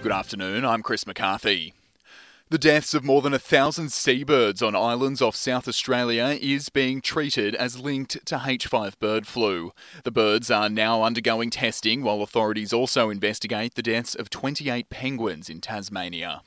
Good afternoon, I'm Chris McCarthy. The deaths of more than 1,000 seabirds on islands off South Australia is being treated as linked to H5 bird flu. The birds are now undergoing testing while authorities also investigate the deaths of 28 penguins in Tasmania.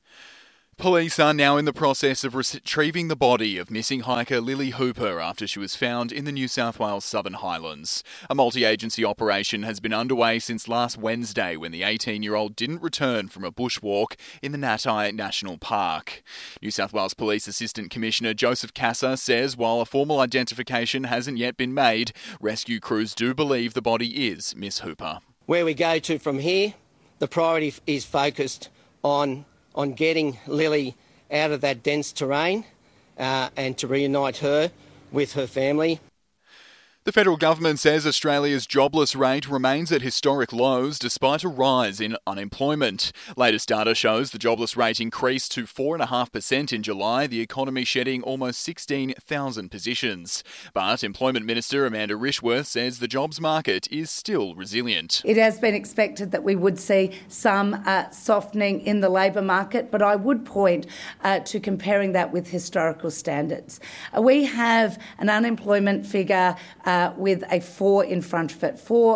Police are now in the process of retrieving the body of missing hiker Lily Hooper after she was found in the New South Wales Southern Highlands. A multi-agency operation has been underway since last Wednesday when the 18-year-old didn't return from a bushwalk in the Natai National Park. New South Wales Police Assistant Commissioner Joseph Casa says while a formal identification hasn't yet been made, rescue crews do believe the body is Miss Hooper. Where we go to from here, the priority is focused on getting Lily out of that dense terrain and to reunite her with her family. The federal government says Australia's jobless rate remains at historic lows despite a rise in unemployment. Latest data shows the jobless rate increased to 4.5% in July, the economy shedding almost 16,000 positions. But Employment Minister Amanda Rishworth says the jobs market is still resilient. It has been expected that we would see some softening in the labour market, but I would point to comparing that with historical standards. We have an unemployment figure with a 4 in front of it,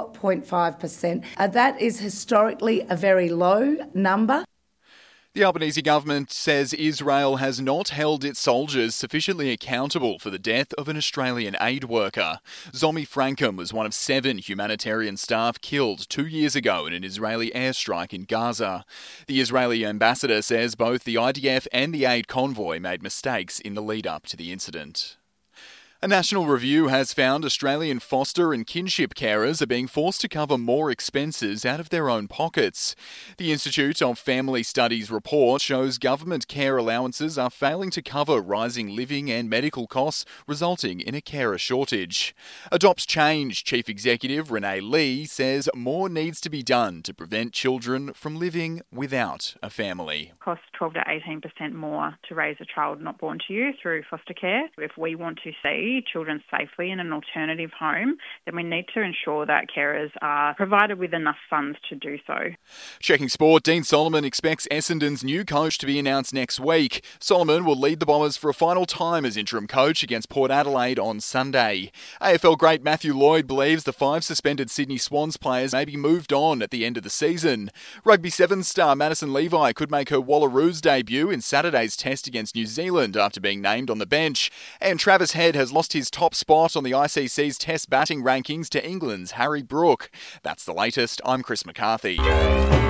4.5%. That is historically a very low number. The Albanese government says Israel has not held its soldiers sufficiently accountable for the death of an Australian aid worker. Zomi Frankham was one of 7 humanitarian staff killed 2 years ago in an Israeli airstrike in Gaza. The Israeli ambassador says both the IDF and the aid convoy made mistakes in the lead-up to the incident. A national review has found Australian foster and kinship carers are being forced to cover more expenses out of their own pockets. The Institute of Family Studies report shows government care allowances are failing to cover rising living and medical costs, resulting in a carer shortage. Adopts Change Chief Executive Renee Lee says more needs to be done to prevent children from living without a family. It costs 12 to 18% more to raise a child not born to you through foster care. If we want to see children safely in an alternative home, then we need to ensure that carers are provided with enough funds to do so. Checking sport, Dean Solomon expects Essendon's new coach to be announced next week. Solomon will lead the Bombers for a final time as interim coach against Port Adelaide on Sunday. AFL great Matthew Lloyd believes the 5 suspended Sydney Swans players may be moved on at the end of the season. Rugby Sevens star Madison Levi could make her Wallaroos debut in Saturday's test against New Zealand after being named on the bench. And Travis Head has lost his top spot on the ICC's Test batting rankings to England's Harry Brook. That's the latest. I'm Chris McCarthy.